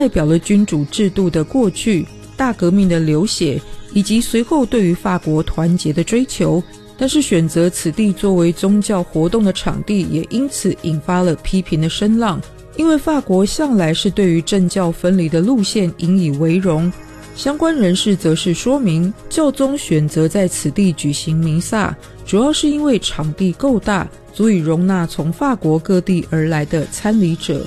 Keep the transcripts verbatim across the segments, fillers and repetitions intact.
代表了君主制度的过去、大革命的流血，以及随后对于法国团结的追求。但是选择此地作为宗教活动的场地，也因此引发了批评的声浪。因为法国向来是对于政教分离的路线引以为荣，相关人士则是说明，教宗选择在此地举行弥撒，主要是因为场地够大，足以容纳从法国各地而来的参礼者。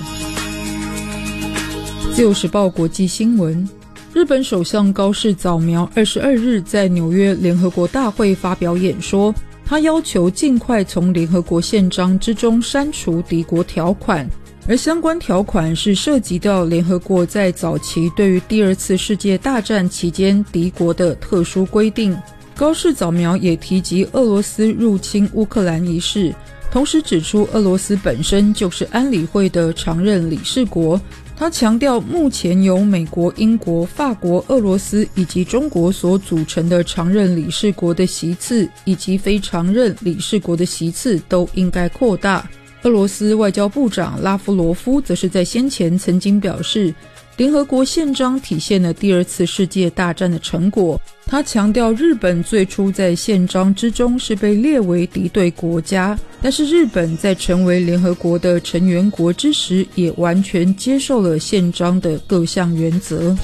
自由时报国际新闻，日本首相高市早苗二十二日在纽约联合国大会发表演说，他要求尽快从联合国宪章之中删除敌国条款，而相关条款是涉及到联合国在早期对于第二次世界大战期间敌国的特殊规定。高市早苗也提及俄罗斯入侵乌克兰一事，同时指出俄罗斯本身就是安理会的常任理事国。他强调，目前由美国、英国、法国、俄罗斯以及中国所组成的常任理事国的席次以及非常任理事国的席次都应该扩大。俄罗斯外交部长拉夫罗夫则是在先前曾经表示，联合国宪章体现了第二次世界大战的成果。他强调，日本最初在宪章之中是被列为敌对国家，但是日本在成为联合国的成员国之时，也完全接受了宪章的各项原则。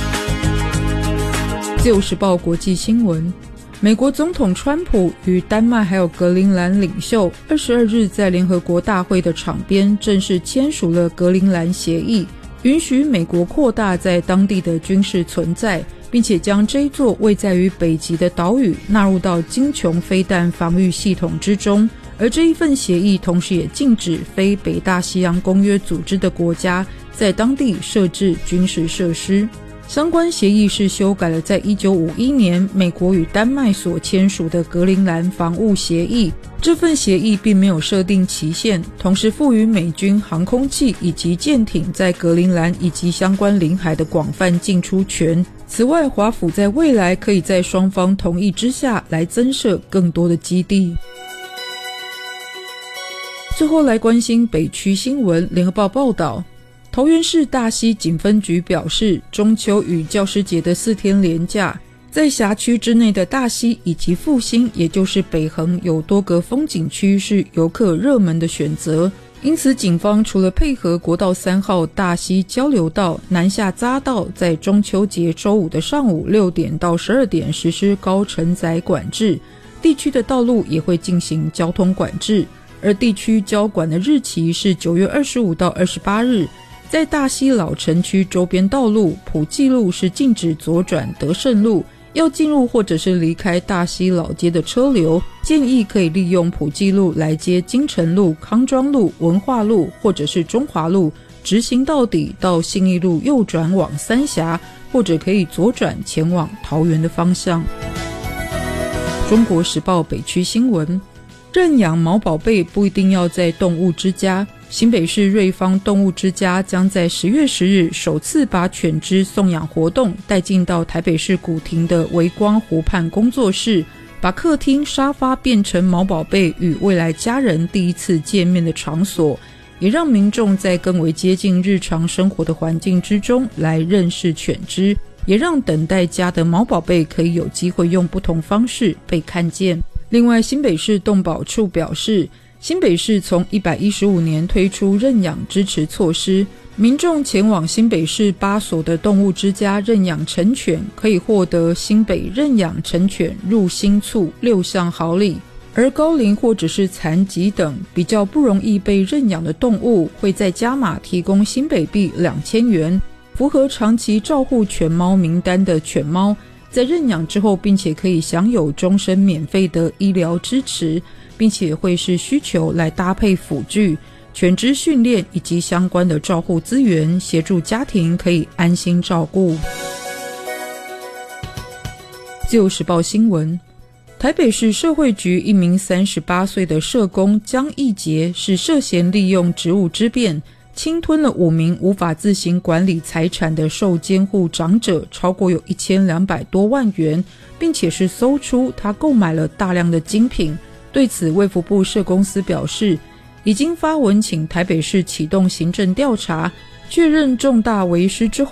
自由时报国际新闻，美国总统川普与丹麦还有格陵兰领袖二十二日在联合国大会的场边正式签署了格陵兰协议，允许美国扩大在当地的军事存在，并且将这一座位在于北极的岛屿纳入到精穹飞弹防御系统之中。而这一份协议同时也禁止非北大西洋公约组织的国家在当地设置军事设施。相关协议是修改了在一九五一年美国与丹麦所签署的格陵兰防务协议。这份协议并没有设定期限，同时赋予美军航空器以及舰艇在格陵兰以及相关领海的广泛进出权。此外，华府在未来可以在双方同意之下来增设更多的基地。最后来关心北区新闻，联合报报道，桃园市大溪警分局表示，中秋与教师节的四天连假，在辖区之内的大溪以及复兴，也就是北横，有多个风景区是游客热门的选择。因此警方除了配合国道三号大溪交流道南下匝道，在中秋节周五的上午六点到十二点实施高承载管制，地区的道路也会进行交通管制。而地区交管的日期是九月二十五到二十八日，在大溪老城区周边道路普济路是禁止左转德胜路，要进入或者是离开大溪老街的车流，建议可以利用普济路来接金城路、康庄路、文化路或者是中华路，直行到底到信义路右转往三峡，或者可以左转前往桃园的方向。中国时报北区新闻，认养毛宝贝不一定要在动物之家。新北市瑞芳动物之家将在十月十日首次把犬只送养活动带进到台北市古亭的微光湖畔工作室，把客厅沙发变成毛宝贝与未来家人第一次见面的场所，也让民众在更为接近日常生活的环境之中来认识犬只，也让等待家的毛宝贝可以有机会用不同方式被看见。另外，新北市动保处表示，新北市从一百一十五年推出认养支持措施，民众前往新北市八所的动物之家认养成犬，可以获得新北认养成犬入新促六项好礼。而高龄或者是残疾等比较不容易被认养的动物，会在加码提供新北币两千元。符合长期照护犬猫名单的犬猫，在认养之后，并且可以享有终身免费的医疗支持，并且会是需求来搭配辅具、犬只训练以及相关的照护资源，协助家庭可以安心照顾。自由时报新闻，台北市社会局一名三十八岁的社工江义杰是涉嫌利用职务之便，侵吞了五名无法自行管理财产的受监护长者，超过有一千两百多万元，并且是搜出他购买了大量的精品。对此，卫福部社公司表示，已经发文请台北市启动行政调查， 确认重大为师之后，